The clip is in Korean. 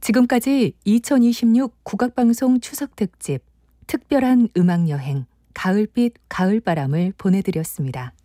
지금까지 2026 국악방송 추석특집 특별한 음악여행 가을빛 가을바람을 보내드렸습니다.